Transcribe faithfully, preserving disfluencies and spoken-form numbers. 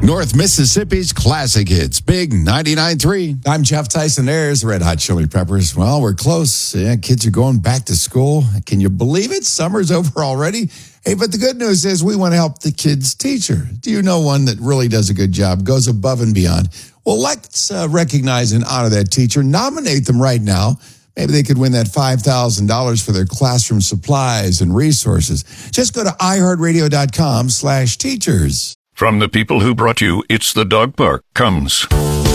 North Mississippi's classic hits, Big ninety-nine point three. I'm Jeff Tyson. There's Red Hot Chili Peppers. Well, we're close. Yeah, kids are going back to school. Can you believe it? Summer's over already. Hey, but the good news is we want to help the kid's teacher. Do you know one that really does a good job, goes above and beyond? Well, let's uh, recognize and honor that teacher. Nominate them right now. Maybe they could win that five thousand dollars for their classroom supplies and resources. Just go to iHeartRadio.com slash teachers. From the people who brought you It's the Dog Park comes